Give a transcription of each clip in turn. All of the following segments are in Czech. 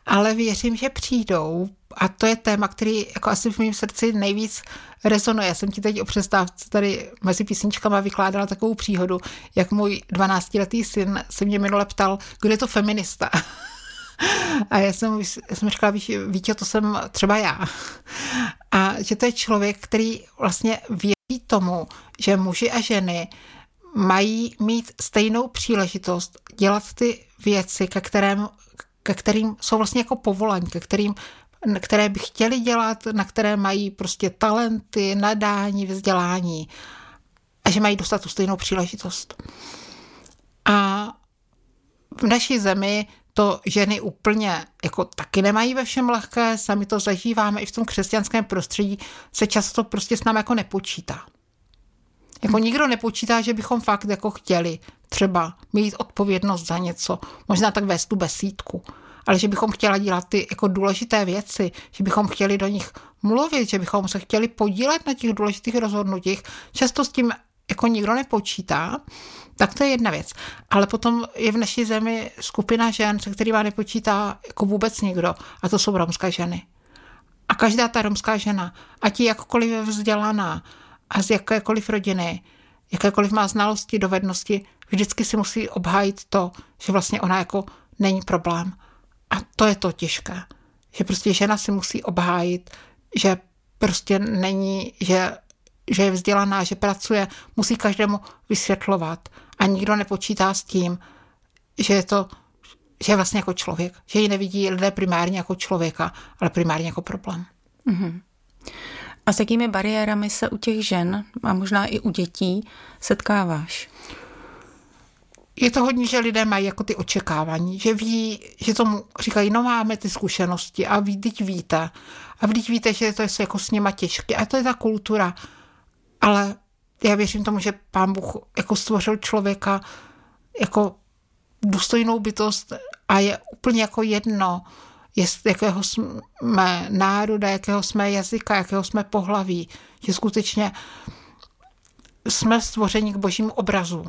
ale věřím, že přijdou. A to je téma, který jako asi v mém srdci nejvíc rezonuje. Já jsem ti teď o přestávce tady mezi písničkama vykládala takovou příhodu, jak můj 12letý syn se mě minule ptal, kdo je to feminista. A já jsem říkala, Vítě, to jsem třeba já. A že to je člověk, který vlastně věří tomu, že muži a ženy mají mít stejnou příležitost dělat ty věci, ke kterým jsou vlastně jako povolání, které by chtěli dělat, na které mají prostě talenty, nadání, vzdělání a že mají dostat tu stejnou příležitost. A v naší zemi to ženy úplně jako taky nemají ve všem lehké, sami to zažíváme i v tom křesťanském prostředí, se často prostě s námi jako nepočítá. Jako nikdo nepočítá, že bychom fakt jako chtěli třeba mít odpovědnost za něco, možná tak vést tu besídku, ale že bychom chtěli dělat ty jako důležité věci, že bychom chtěli do nich mluvit, že bychom se chtěli podílet na těch důležitých rozhodnutích, často s tím jako nikdo nepočítá, tak to je jedna věc. Ale potom je v naší zemi skupina žen, se kterýma nepočítá jako vůbec nikdo, a to jsou romské ženy. A každá ta romská žena, ať je jakkoliv vzdělaná a z jakékoliv rodiny, jakékoliv má znalosti, dovednosti, vždycky si musí obhájit to, že vlastně ona jako není problém. A to je to těžké. Že prostě žena si musí obhájit, že prostě není, že je vzdělaná, že pracuje, musí každému vysvětlovat. A nikdo nepočítá s tím, že je vlastně jako člověk. Že ji nevidí lidé primárně jako člověka, ale primárně jako problém. Mm-hmm. A s jakými bariérami se u těch žen a možná i u dětí setkáváš? Je to hodně, že lidé mají jako ty očekávání, že ví, že tomu říkají, no máme ty zkušenosti a teď víte. A teď víte, že to je jako s nima těžké. A to je ta kultura. Ale já věřím tomu, že Pán Bůh jako stvořil člověka jako důstojnou bytost a je úplně jako jedno, jakého jsme národa, jakého jsme jazyka, jakého jsme pohlaví. Že skutečně jsme stvořeni k božímu obrazu.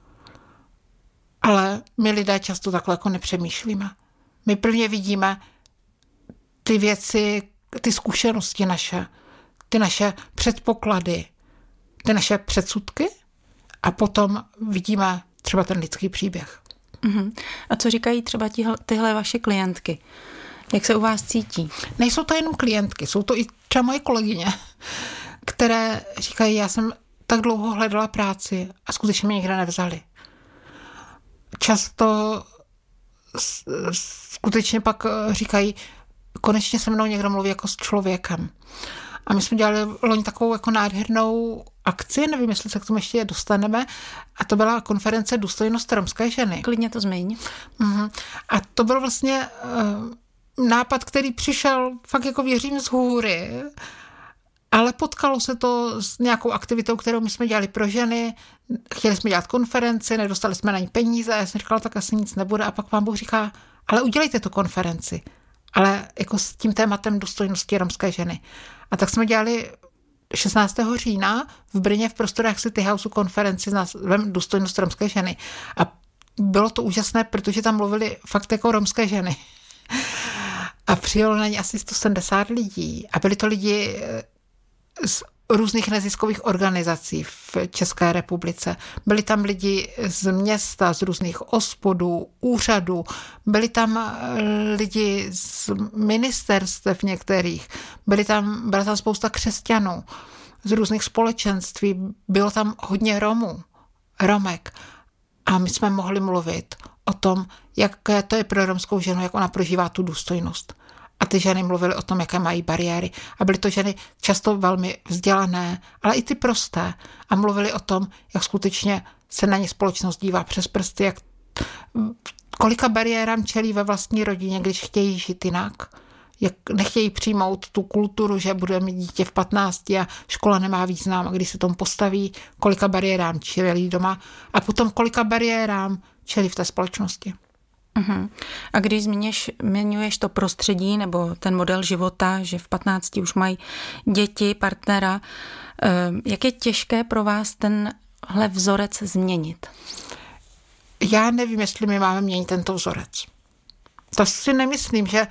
Ale my lidé často takhle jako nepřemýšlíme. My prvně vidíme ty věci, ty zkušenosti naše, ty naše předpoklady, ty naše předsudky a potom vidíme třeba ten lidský příběh. Uh-huh. A co říkají třeba tyhle vaše klientky? Jak se u vás cítí? Nejsou to jenom klientky, jsou to i třeba moje kolegyně, které říkají, já jsem tak dlouho hledala práci a skutečně mě nikde nevzali. Často skutečně pak říkají, konečně se mnou někdo mluví jako s člověkem. A my jsme dělali loni takovou jako nádhernou akci, nevím, jestli se k tomu ještě dostaneme, a to byla konference Důstojnost romské ženy. Klidně to zmiň. A to byl vlastně nápad, který přišel fakt jako věřím z hůry, ale potkalo se to s nějakou aktivitou, kterou my jsme dělali pro ženy, chtěli jsme dělat konferenci, nedostali jsme na ní peníze, já jsem říkala, tak asi nic nebude, a pak Pán Bůh říká, ale udělejte tu konferenci, ale jako s tím tématem důstojnosti romské ženy. A tak jsme dělali 16. října v Brně v prostorách City Houseu konferenci s názvem Důstojnost romské ženy. A bylo to úžasné, protože tam mluvili fakt jako romské ženy. A přijelo na ně asi 170 lidí. A byli to lidi z různých neziskových organizací v České republice. Byli tam lidi z města, z různých ospodů, úřadů. Byli tam lidi z ministerstev některých. Byla tam spousta křesťanů z různých společenství. Bylo tam hodně Romek. A my jsme mohli mluvit o tom, jaké to je pro romskou ženu, jak ona prožívá tu důstojnost. A ty ženy mluvily o tom, jaké mají bariéry. A byly to ženy často velmi vzdělané, ale i ty prosté. A mluvily o tom, jak skutečně se na ně společnost dívá přes prsty, kolika bariérám čelí ve vlastní rodině, když chtějí žít jinak. Jak nechtějí přijmout tu kulturu, že bude mít dítě v 15 a škola nemá význam. A když se tomu postaví, kolika bariérám čelí doma a potom kolika bariérám čelí v té společnosti. Uh-huh. A když zmiňuješ to prostředí nebo ten model života, že v 15 už mají děti, partnera, jak je těžké pro vás tenhle vzorec změnit? Já nevím, jestli my máme měnit tento vzorec. To si nemyslím, že